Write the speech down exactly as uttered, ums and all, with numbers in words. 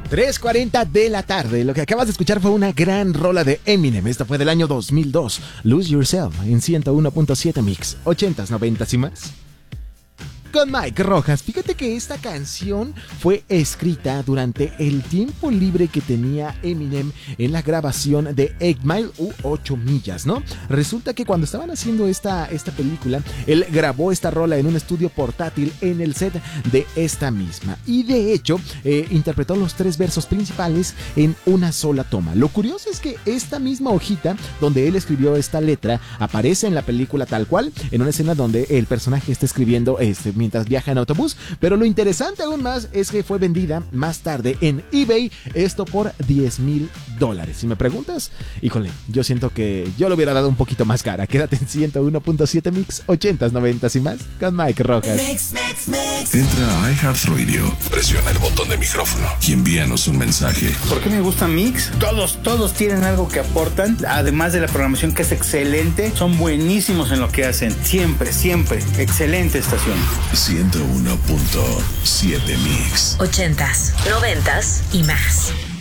tres cuarenta de la tarde. Lo que acabas de escuchar fue una gran rola de Eminem. Esta fue del año dos mil dos. Lose Yourself en ciento uno punto siete Mix. ochentas, noventas y más. Con Mike Rojas. Fíjate que esta canción fue escrita durante el tiempo libre que tenía Eminem en la grabación de eight mile u ocho millas, ¿no? Resulta que cuando estaban haciendo esta, esta película, él grabó esta rola en un estudio portátil en el set de esta misma. Y de hecho, eh, interpretó los tres versos principales en una sola toma. Lo curioso es que esta misma hojita donde él escribió esta letra aparece en la película tal cual, en una escena donde el personaje está escribiendo este mientras viaja en autobús, pero lo interesante aún más es que fue vendida más tarde en eBay, esto por diez mil dólares. Si me preguntas, híjole, yo siento que yo lo hubiera dado un poquito más cara. Quédate en ciento uno punto siete Mix, ochentas, noventas y más, con Mike Rojas. Mix, mix, mix. Entra a iHeartRadio, presiona el botón de micrófono y envíanos un mensaje. ¿Por qué me gusta Mix? Todos, todos tienen algo que aportan, además de la programación que es excelente, son buenísimos en lo que hacen, siempre, siempre, excelente estación. ciento uno punto siete Mix. Ochentas, noventas y más.